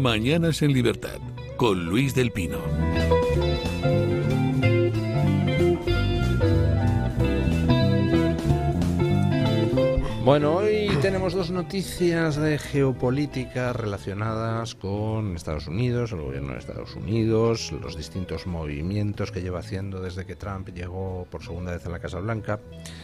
Mañanas en Libertad, con Luis del Pino. Bueno, hoy tenemos dos noticias de geopolítica relacionadas con Estados Unidos, el gobierno de Estados Unidos, los distintos movimientos que lleva haciendo desde que Trump llegó por segunda vez a la Casa Blanca.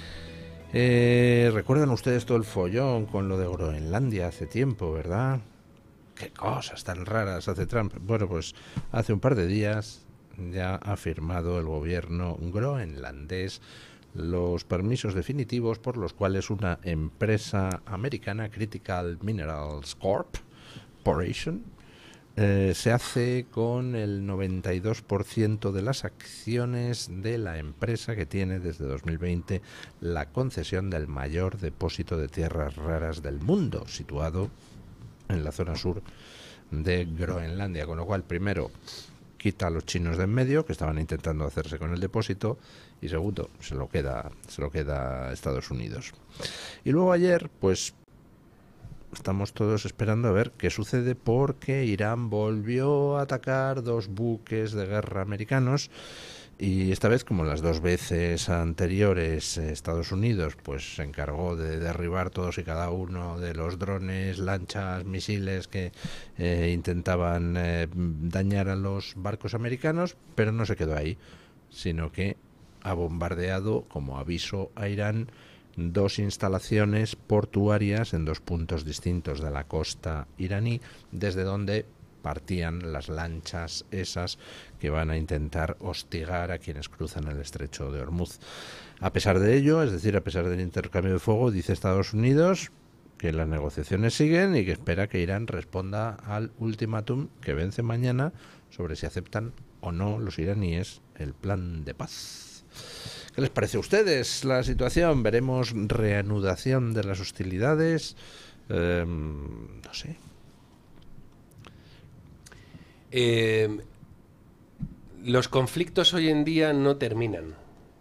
¿Recuerdan ustedes todo el follón con lo de Groenlandia hace tiempo, verdad? ¿Qué cosas tan raras hace Trump? Bueno, pues hace un par de días ya ha firmado el gobierno groenlandés los permisos definitivos por los cuales una empresa americana, Critical Minerals Corporation, se hace con el 92% de las acciones de la empresa que tiene desde 2020 la concesión del mayor depósito de tierras raras del mundo, situado en la zona sur de Groenlandia, con lo cual, primero, quita a los chinos de en medio, que estaban intentando hacerse con el depósito, y segundo, se lo queda Estados Unidos. Y luego ayer, pues, estamos todos esperando a ver qué sucede, porque Irán volvió a atacar dos buques de guerra americanos, y esta vez, como las dos veces anteriores, Estados Unidos pues se encargó de derribar todos y cada uno de los drones, lanchas, misiles que intentaban dañar a los barcos americanos, pero no se quedó ahí, sino que ha bombardeado, como aviso a Irán, dos instalaciones portuarias en dos puntos distintos de la costa iraní, desde donde partían las lanchas esas que van a intentar hostigar a quienes cruzan el estrecho de Hormuz. A pesar de ello, es decir, a pesar del intercambio de fuego, dice Estados Unidos que las negociaciones siguen y que espera que Irán responda al ultimátum que vence mañana sobre si aceptan o no los iraníes el plan de paz. ¿Qué les parece a ustedes la situación? ¿Veremos reanudación de las hostilidades? No sé. Los conflictos hoy en día no terminan.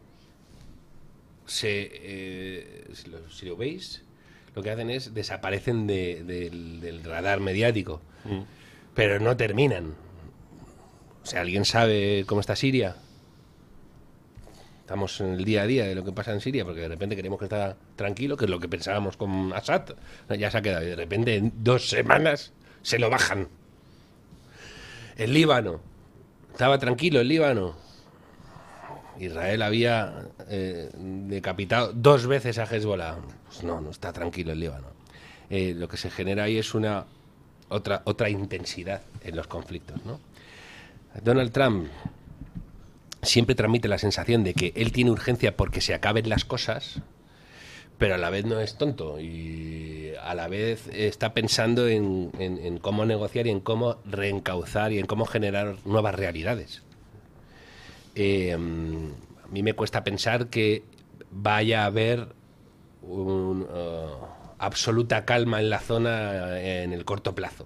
Si lo veis, lo que hacen es desaparecen del radar mediático, pero no terminan. O sea, ¿alguien sabe cómo está Siria? Estamos en el día a día de lo que pasa en Siria, porque de repente queremos que está tranquilo, que es lo que pensábamos con Assad, ya se ha quedado, y de repente en 2 semanas se lo bajan. El Líbano, estaba tranquilo el Líbano. Israel había decapitado 2 veces a Hezbollah. Pues no está tranquilo el Líbano. Lo que se genera ahí es otra intensidad en los conflictos, ¿no? Donald Trump siempre transmite la sensación de que él tiene urgencia porque se acaben las cosas, pero a la vez no es tonto y a la vez está pensando en cómo negociar y en cómo reencauzar y en cómo generar nuevas realidades. A mí me cuesta pensar que vaya a haber absoluta calma en la zona en el corto plazo.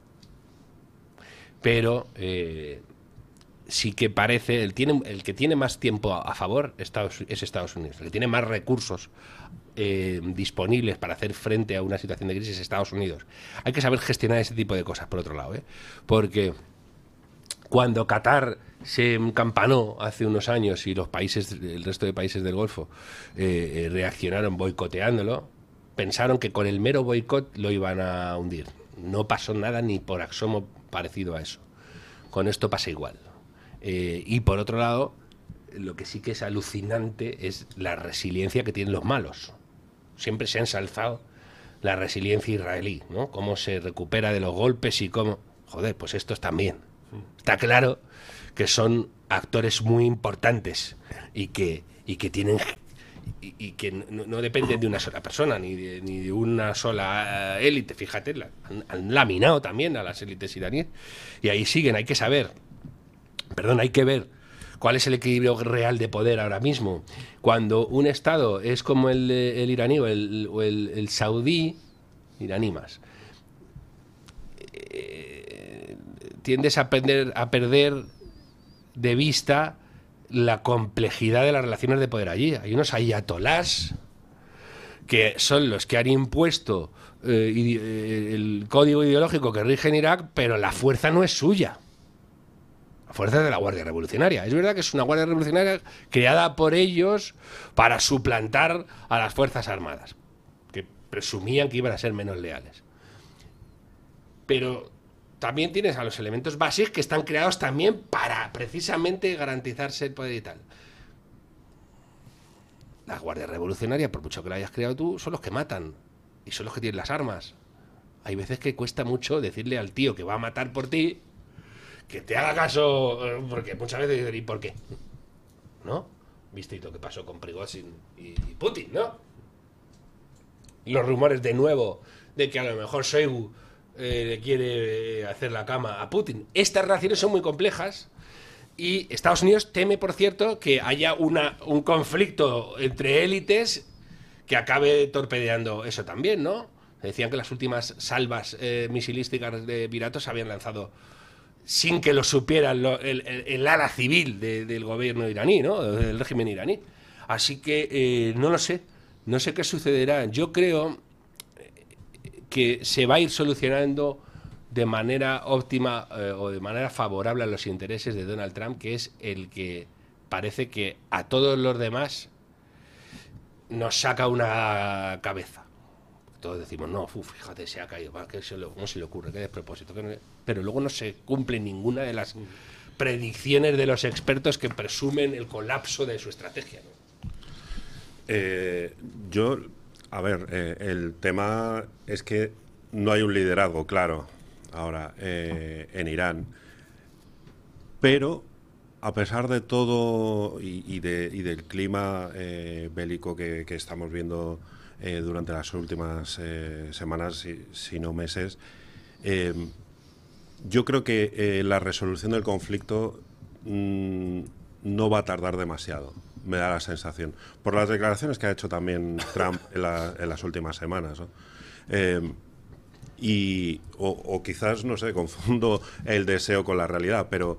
Pero sí que parece, el que tiene más tiempo a favor es Estados Unidos, el que tiene más recursos disponibles para hacer frente a una situación de crisis es Estados Unidos. Hay que saber gestionar ese tipo de cosas, por otro lado, porque cuando Qatar se encampanó hace unos años y el resto de países del Golfo reaccionaron boicoteándolo, pensaron que con el mero boicot lo iban a hundir. No pasó nada ni por asomo parecido a eso. Con esto pasa igual. Y por otro lado, lo que sí que es alucinante es la resiliencia que tienen los malos. Siempre se ha ensalzado la resiliencia israelí, ¿no? Cómo se recupera de los golpes y cómo... Joder, pues estos también. Está claro que son actores muy importantes y que tienen... Y que no dependen de una sola persona ni de una sola élite. Fíjate, han laminado también a las élites iraníes y ahí siguen. Hay que ver cuál es el equilibrio real de poder ahora mismo. Cuando un Estado es como el iraní o el saudí, iraní más, tiendes a perder de vista la complejidad de las relaciones de poder allí. Hay unos ayatolás que son los que han impuesto el código ideológico que rige en Irak, pero la fuerza no es suya. La fuerza es de la Guardia Revolucionaria. Es verdad que es una Guardia Revolucionaria creada por ellos para suplantar a las Fuerzas Armadas, que presumían que iban a ser menos leales. Pero también tienes a los elementos básicos que están creados también para precisamente garantizarse el poder y tal. La Guardia Revolucionaria, por mucho que la hayas creado tú, son los que matan y son los que tienen las armas. Hay veces que cuesta mucho decirle al tío que va a matar por ti que te haga caso, porque muchas veces dicen, ¿y por qué? ¿No? ¿Visteis lo que pasó con Prigozhin y Putin, no? Los rumores de nuevo de que a lo mejor Shoigu le quiere hacer la cama a Putin. Estas relaciones son muy complejas y Estados Unidos teme, por cierto, que haya un conflicto entre élites que acabe torpedeando eso también, ¿no? Decían que las últimas salvas misilísticas de Emiratos se habían lanzado sin que lo supiera el ala civil del gobierno iraní, ¿no? Del régimen iraní. Así que no lo sé. No sé qué sucederá. Yo creo que se va a ir solucionando de manera óptima o de manera favorable a los intereses de Donald Trump, que es el que parece que a todos los demás nos saca una cabeza. Todos decimos, no, fíjate, se ha caído, ¿cómo se le ocurre? Qué despropósito. Pero luego no se cumple ninguna de las predicciones de los expertos que presumen el colapso de su estrategia, ¿no? El tema es que no hay un liderazgo claro ahora en Irán, pero a pesar de todo y del clima bélico que estamos viendo durante las últimas semanas, si no meses, yo creo que la resolución del conflicto no va a tardar demasiado. Me da la sensación, por las declaraciones que ha hecho también Trump en las últimas semanas, ¿no? O quizás, no sé, confundo el deseo con la realidad, pero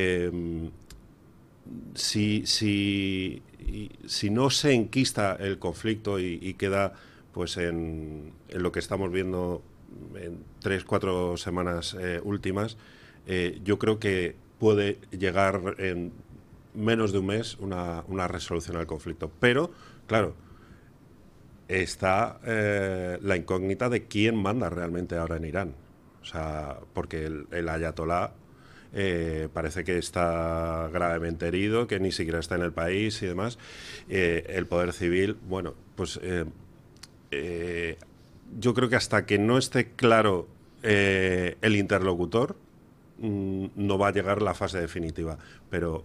si no se enquista el conflicto y queda pues en lo que estamos viendo en 3-4 semanas últimas, yo creo que puede llegar en menos de un mes una resolución al conflicto. Pero, claro, está la incógnita de quién manda realmente ahora en Irán. O sea, porque el ayatolá parece que está gravemente herido, que ni siquiera está en el país y demás. El poder civil, bueno, pues yo creo que hasta que no esté claro el interlocutor, no va a llegar la fase definitiva. Pero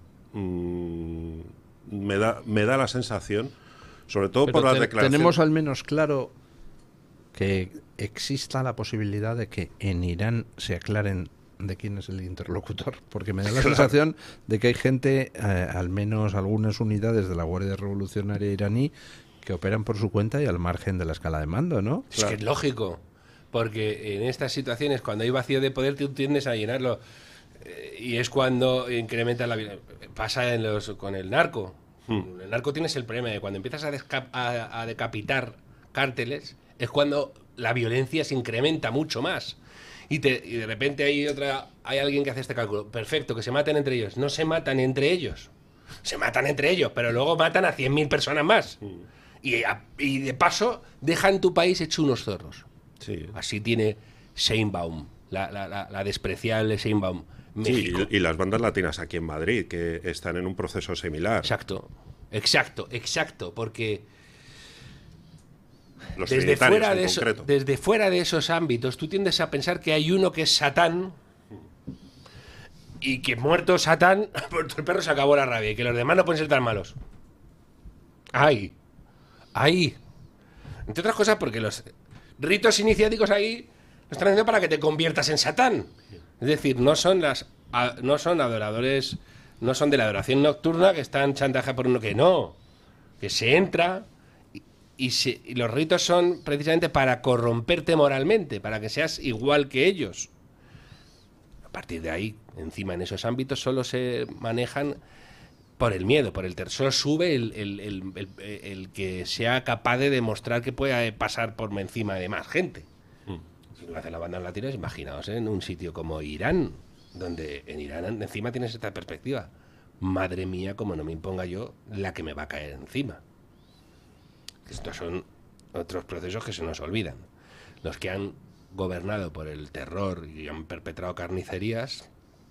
me da la sensación, sobre todo por las declaraciones. Tenemos al menos claro que exista la posibilidad de que en Irán se aclaren de quién es el interlocutor, porque me da la sensación de que hay gente, al menos algunas unidades de la Guardia Revolucionaria iraní, que operan por su cuenta y al margen de la escala de mando, ¿no? Es que es lógico, porque en estas situaciones, cuando hay vacío de poder, tú tiendes a llenarlo. Y es cuando incrementa la violencia. Pasa con el narco. El narco tienes el problema de cuando empiezas a decapitar cárteles, es cuando la violencia se incrementa mucho más. Y de repente hay alguien que hace este cálculo. Perfecto, que se maten entre ellos. No se matan entre ellos. Se matan entre ellos, pero luego matan a 100.000 personas más. Y de paso dejan tu país hecho unos zorros. Sí. Así tiene Sheinbaum, la despreciable Sheinbaum. México. Sí, y las bandas latinas aquí en Madrid, que están en un proceso similar. Exacto, porque los desde fuera de esos ámbitos tú tiendes a pensar que hay uno que es Satán y que muerto Satán, el perro se acabó la rabia y que los demás no pueden ser tan malos. ¡Ay! Entre otras cosas porque los ritos iniciáticos ahí lo están haciendo para que te conviertas en Satán. Es decir, no son adoradores, no son de la adoración nocturna que están chantaje por uno que no, que se entra y los ritos son precisamente para corromperte moralmente, para que seas igual que ellos. A partir de ahí, encima en esos ámbitos solo se manejan por el miedo, por el terror. Solo sube el que sea capaz de demostrar que puede pasar por encima de más gente. Si lo hace la banda latina, imaginaos en un sitio como Irán, donde en Irán encima tienes esta perspectiva. Madre mía, como no me imponga yo la que me va a caer encima. Estos son otros procesos que se nos olvidan. Los que han gobernado por el terror y han perpetrado carnicerías,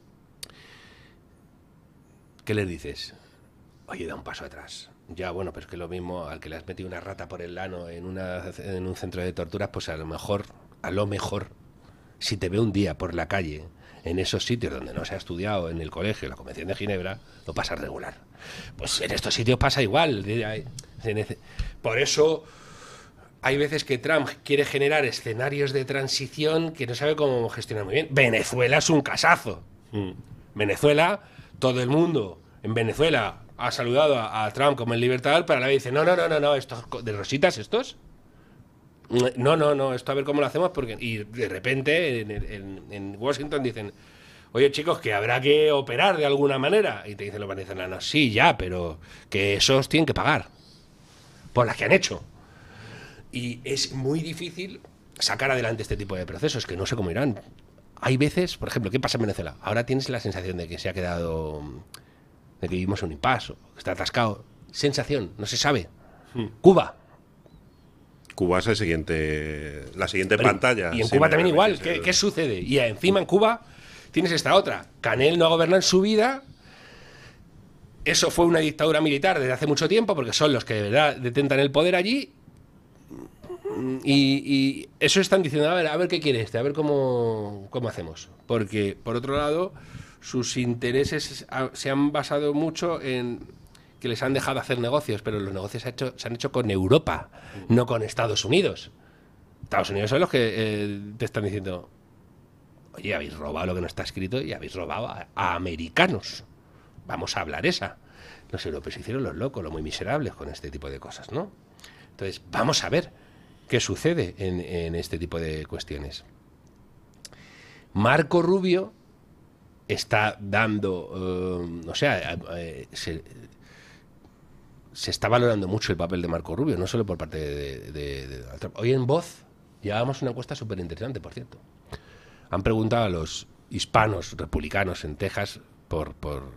¿qué les dices? Oye, da un paso atrás. Ya, bueno, pero es que lo mismo al que le has metido una rata por el ano en un centro de torturas, pues a lo mejor, si te ve un día por la calle, en esos sitios donde no se ha estudiado en el colegio, en la Convención de Ginebra, lo pasa regular. Pues en estos sitios pasa igual. Por eso hay veces que Trump quiere generar escenarios de transición que no sabe cómo gestionar muy bien. Venezuela es un casazo. Venezuela, todo el mundo en Venezuela ha saludado a Trump como el libertador, pero a la vez dice, no, estos de rositas, estos. No, esto a ver cómo lo hacemos, porque y de repente en Washington dicen, oye chicos, que habrá que operar de alguna manera. Y te dicen los venezolanos, sí, ya, pero que esos tienen que pagar por las que han hecho. Y es muy difícil sacar adelante este tipo de procesos, que no sé cómo irán. Hay veces, por ejemplo, ¿qué pasa en Venezuela? Ahora tienes la sensación de que se ha quedado, de que vivimos un impasse, que está atascado. Sensación, no se sabe. Cuba es la siguiente pantalla. Y en Cuba también igual. ¿Qué sucede? Y encima en Cuba tienes esta otra. Canel no ha gobernado en su vida. Eso fue una dictadura militar desde hace mucho tiempo, porque son los que de verdad detentan el poder allí. Y eso están diciendo, a ver qué quiere a ver cómo hacemos. Porque, por otro lado, sus intereses se han basado mucho en que les han dejado hacer negocios, pero los negocios se han hecho con Europa, no con Estados Unidos. Estados Unidos son los que te están diciendo, oye, habéis robado lo que no está escrito y habéis robado a americanos. Vamos a hablar esa. Los europeos hicieron los locos, los muy miserables con este tipo de cosas, ¿no? Entonces, vamos a ver qué sucede en este tipo de cuestiones. Marco Rubio está dando, se está valorando mucho el papel de Marco Rubio, no solo por parte de Trump. Hoy en Voz llevábamos una encuesta súper interesante, por cierto. Han preguntado a los hispanos republicanos en Texas por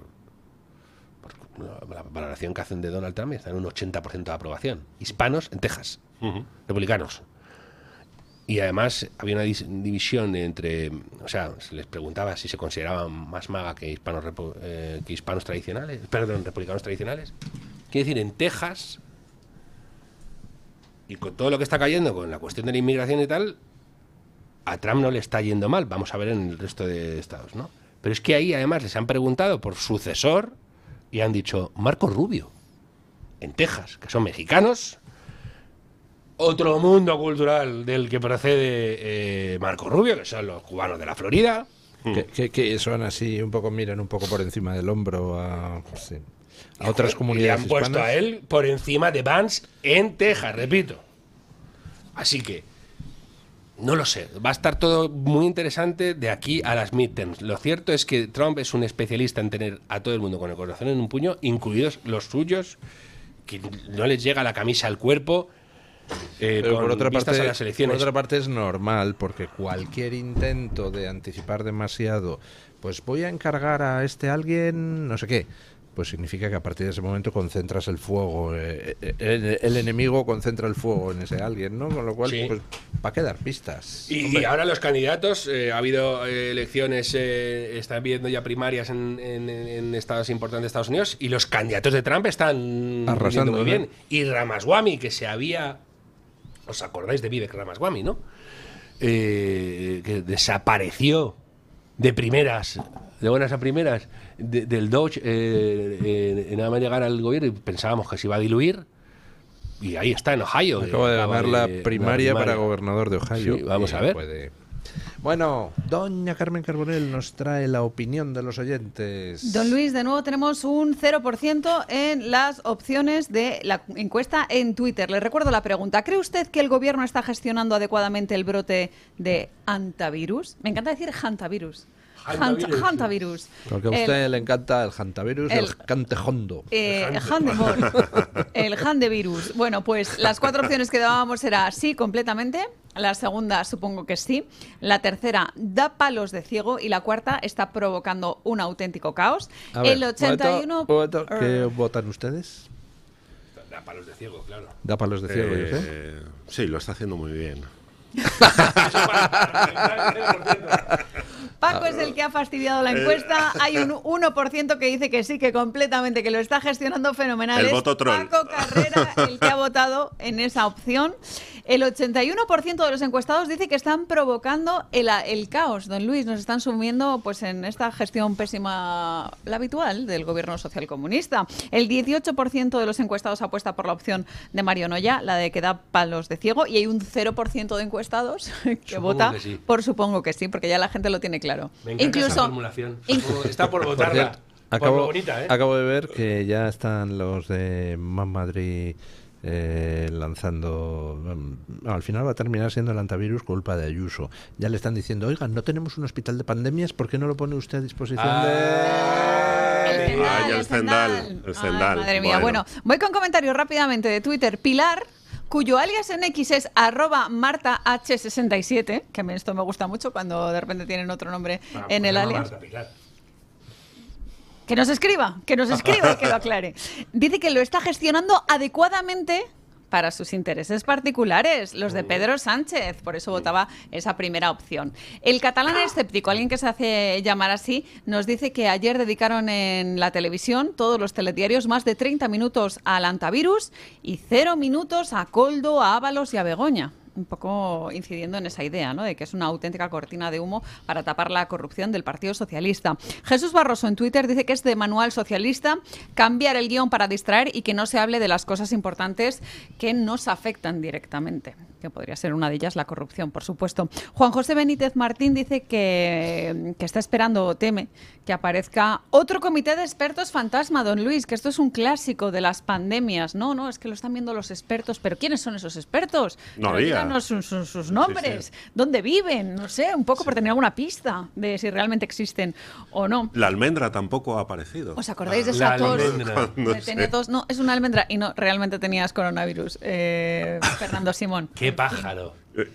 la valoración que hacen de Donald Trump, y están en un 80% de aprobación. Hispanos en Texas, republicanos. Y además había una división entre, se les preguntaba si se consideraban más MAGA que hispanos tradicionales, republicanos tradicionales. Quiere decir, en Texas, y con todo lo que está cayendo con la cuestión de la inmigración y tal, a Trump no le está yendo mal. Vamos a ver en el resto de estados, ¿no? Pero es que ahí además les han preguntado por sucesor y han dicho Marco Rubio, en Texas, que son mexicanos. Otro mundo cultural del que procede Marco Rubio, que son los cubanos de la Florida. Que son así, miran un poco por encima del hombro a otras comunidades hispanas. Le han puesto a él por encima de Vance en Texas, repito. Así que, no lo sé, va a estar todo muy interesante de aquí a las midterms. Lo cierto es que Trump es un especialista en tener a todo el mundo con el corazón en un puño, incluidos los suyos, que no les llega la camisa al cuerpo. Pero por otra parte es normal, porque cualquier intento de anticipar demasiado, pues voy a encargar a alguien, no sé qué, pues significa que a partir de ese momento concentras el fuego, el enemigo concentra el fuego en ese alguien, ¿no? Con lo cual, pues, ¿para qué dar pistas? Y ahora los candidatos, ha habido elecciones, están viendo ya primarias en estados importantes de Estados Unidos, y los candidatos de Trump están arrasando muy bien. Y Ramaswamy, que se había... ¿Os acordáis de Vivek Ramaswamy, no? Que desapareció de primeras, de buenas a primeras, del Dodge, nada más llegar al gobierno, y pensábamos que se iba a diluir, y ahí está, en Ohio. Acaba de ganar la primaria para gobernador de Ohio. Sí, vamos a ver. Bueno, doña Carmen Carbonell nos trae la opinión de los oyentes. Don Luis, de nuevo tenemos un 0% en las opciones de la encuesta en Twitter. Le recuerdo la pregunta. ¿Cree usted que el gobierno está gestionando adecuadamente el brote de hantavirus? Me encanta decir hantavirus. Hantavirus. Porque a usted le encanta el hantavirus y el cantejondo. El handevirus. Bueno, pues las 4 opciones que dábamos era sí, completamente. La segunda, supongo que sí. La tercera, da palos de ciego. Y la cuarta, está provocando un auténtico caos. A ver, El 81... momento, ¿qué votan ustedes? Da palos de ciego, claro. Da palos de ciego, yo sé. Sí, lo está haciendo muy bien. Paco es el que ha fastidiado la encuesta. Hay un 1% que dice que sí, que completamente, que lo está gestionando fenomenal. El Es voto troll. Paco Carrera el que ha votado en esa opción. El 81% de los encuestados dice que están provocando el caos. Don Luis, nos están sumiendo pues en esta gestión pésima, la habitual, del gobierno socialcomunista. El 18% de los encuestados apuesta por la opción de Mario Noya, la de que da palos de ciego, y hay un 0% de encuestados que Supongo vota que sí. por supongo que sí, porque ya la gente lo tiene claro. Me encanta esa formulación. Está por votarla. Por cierto, Por lo bonita, ¿eh? acabo de ver que ya están los de Más Madrid lanzando... al final va a terminar siendo el antivirus culpa de Ayuso. Ya le están diciendo, oigan, no tenemos un hospital de pandemias, ¿por qué no lo pone usted a disposición El Zendal. Ay, madre mía. Bueno, voy con comentarios rápidamente de Twitter. Pilar, cuyo alias en X es @MartaH67, que esto me gusta mucho cuando de repente tienen otro nombre en el alias. Que nos escriba y que lo aclare. Dice que lo está gestionando adecuadamente para sus intereses particulares, los de Pedro Sánchez. Por eso votaba esa primera opción. El catalán escéptico, alguien que se hace llamar así, nos dice que ayer dedicaron en la televisión, todos los telediarios, más de 30 minutos al antivirus y 0 minutos a Koldo, a Ábalos y a Begoña. Un poco incidiendo en esa idea, ¿no?, de que es una auténtica cortina de humo para tapar la corrupción del Partido Socialista. Jesús Barroso en Twitter dice que es de manual socialista cambiar el guión para distraer y que no se hable de las cosas importantes que nos afectan directamente, que podría ser una de ellas la corrupción, por supuesto. Juan José Benítez Martín dice que está esperando, teme, que aparezca otro comité de expertos fantasma, don Luis, que esto es un clásico de las pandemias. No, es que lo están viendo los expertos, pero ¿quiénes son esos expertos? No Pero había. díganos sus nombres, dónde viven, no sé, un poco por tener alguna pista de si realmente existen o no. La almendra tampoco ha aparecido. ¿Os acordáis de esa tos? almendra. Tenía tos. No, es una almendra y no, realmente tenías coronavirus, Fernando Simón. ¡Qué pájaro!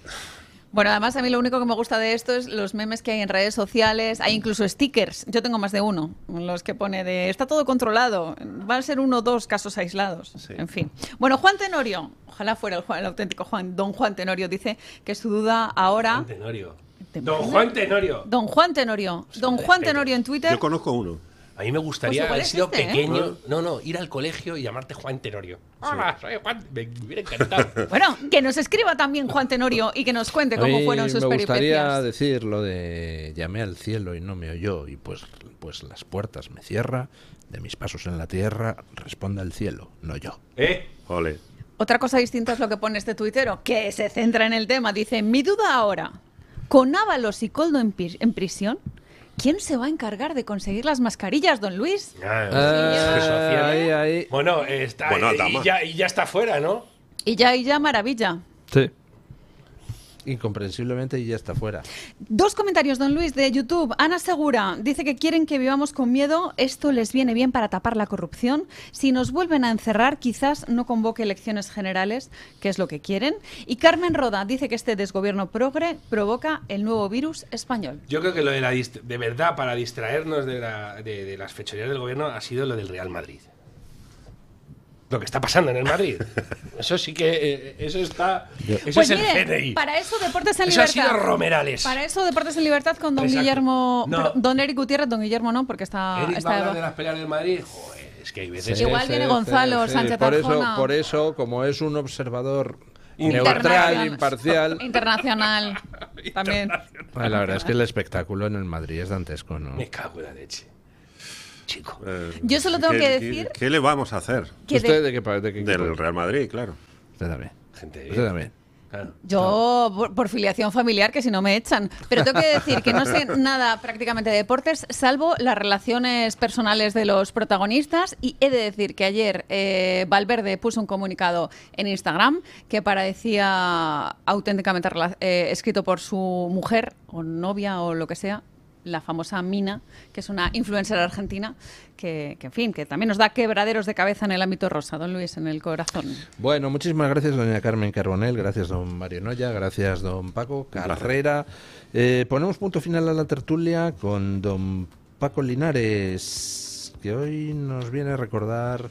Bueno, además a mí lo único que me gusta de esto es los memes que hay en redes sociales. Hay incluso stickers, yo tengo más de uno, los que pone de está todo controlado, van a ser 1 o 2 casos aislados, Sí. en fin. Bueno, Juan Tenorio, ojalá fuera el auténtico don Juan Tenorio, dice que su duda ahora... Juan Tenorio. Don Juan Tenorio. Don Juan Tenorio. Don Juan Tenorio en Twitter. Yo conozco uno. A mí me gustaría Pues igual haber sido existe, ¿eh? pequeño. No, ir al colegio y llamarte Juan Tenorio. Hola, soy Juan. Me hubiera encantado. Bueno, que nos escriba también Juan Tenorio y que nos cuente cómo fueron sus me gustaría peripecias. decir lo de llamé al cielo y no me oyó y pues las puertas me cierra, de mis pasos en la tierra responde el cielo, no yo. Ole. Otra cosa distinta es lo que pone este tuitero, que se centra en el tema. Dice, mi duda ahora, con Ábalos y Koldo en prisión, ¿quién se va a encargar de conseguir las mascarillas, don Luis? Ahí. Bueno, está, Bueno, dama. y ya está fuera, ¿no? Y ya, maravilla. Sí. Incomprensiblemente y ya está fuera. 2 comentarios, don Luis, de YouTube. Ana Segura dice que quieren que vivamos con miedo. Esto les viene bien para tapar la corrupción. Si nos vuelven a encerrar, quizás no convoque elecciones generales, que es lo que quieren. Y Carmen Roda dice que este desgobierno progre provoca el nuevo virus español. Yo creo que lo de verdad, para distraernos de las fechorías del gobierno, ha sido lo del Real Madrid. Lo que está pasando en el Madrid. Eso sí que... eso está... Eso Pues es mire, el CNI. para eso Deportes en Eso ha Libertad. sido Romerales. Para eso Deportes en Libertad con don Exacto. Guillermo... No. pero don Eric Gutiérrez, don Guillermo no, porque está... Eric está va a hablar de de baja. las peleas del Madrid. Joder, es que hay veces... Igual viene Gonzalo Sánchez Arjona. Por eso, como es un observador Internacional. neutral, imparcial. Internacional. También. La verdad es que el espectáculo en el Madrid es dantesco, ¿no? Me cago en la leche. Chico. Yo solo tengo que decir ¿Qué le vamos a hacer? que ¿Usted de qué equipo Del es? Real Madrid, claro. Usted también. Gente, Usted también. claro. yo, por filiación familiar, que si no me echan. Pero tengo que decir que no sé nada prácticamente de deportes, salvo las relaciones personales de los protagonistas. Y he de decir que ayer Valverde puso un comunicado en Instagram que parecía auténticamente escrito por su mujer o novia o lo que sea. la famosa Mina, que es una influencer argentina en fin, que también nos da quebraderos de cabeza en el ámbito rosa, don Luis, en el corazón. Bueno, muchísimas gracias, doña Carmen Carbonell, gracias, don Mario Noya, gracias, don Paco Carrera. Ponemos punto final a la tertulia con don Paco Linares, que hoy nos viene a recordar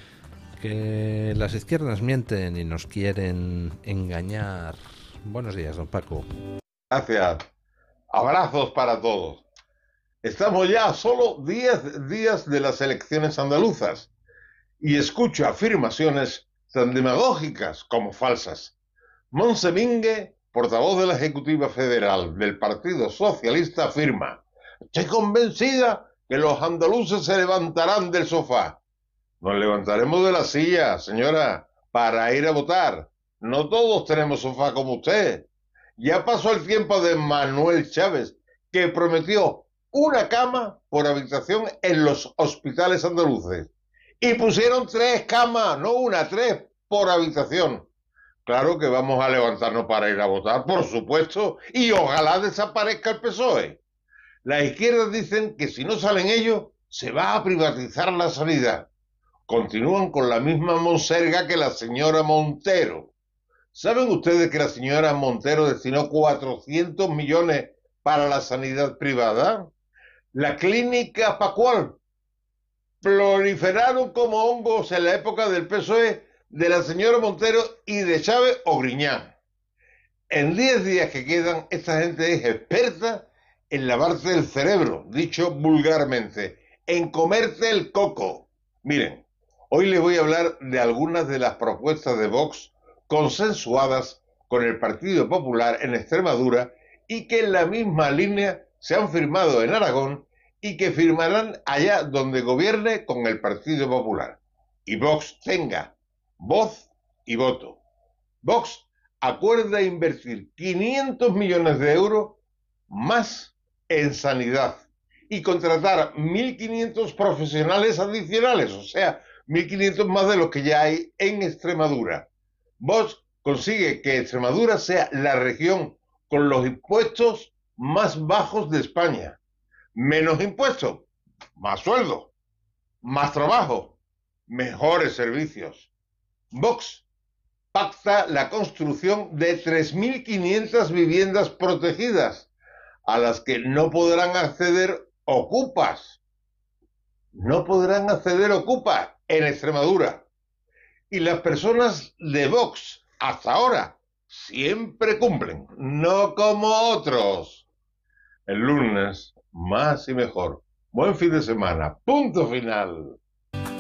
que las izquierdas mienten y nos quieren engañar. Buenos días, don Paco. Gracias. Abrazos para todos. Estamos ya a solo 10 días de las elecciones andaluzas y escucho afirmaciones tan demagógicas como falsas. Montse Mingue, portavoz de la Ejecutiva Federal del Partido Socialista, afirma: estoy convencida que los andaluces se levantarán del sofá. Nos levantaremos de la silla, señora, para ir a votar. No todos tenemos sofá como usted. Ya pasó el tiempo de Manuel Chávez, que prometió una cama por habitación en los hospitales andaluces. Y pusieron 3 camas, no una, 3 por habitación. Claro que vamos a levantarnos para ir a votar, por supuesto, y ojalá desaparezca el PSOE. Las izquierdas dicen que si no salen ellos, se va a privatizar la sanidad. Continúan con la misma monserga que la señora Montero. ¿Saben ustedes que la señora Montero destinó 400 millones para la sanidad privada? La clínica Pascual proliferaron como hongos en la época del PSOE, de la señora Montero y de Chávez o Griñán. En 10 días que quedan, esta gente es experta en lavarte el cerebro, dicho vulgarmente, en comerte el coco. Miren, hoy les voy a hablar de algunas de las propuestas de Vox consensuadas con el Partido Popular en Extremadura y que en la misma línea se han firmado en Aragón y que firmarán allá donde gobierne con el Partido Popular. Y Vox tenga voz y voto. Vox acuerda invertir 500 millones de euros más en sanidad y contratar 1.500 profesionales adicionales, o sea, 1.500 más de los que ya hay en Extremadura. Vox consigue que Extremadura sea la región con los impuestos más bajos de España. Menos impuestos, más sueldo, más trabajo, mejores servicios. Vox pacta la construcción de 3.500 viviendas protegidas a las que no podrán acceder ocupas. No podrán acceder ocupas en Extremadura. Y las personas de Vox, hasta ahora, siempre cumplen, no como otros. El lunes, más y mejor. Buen fin de semana. Punto final.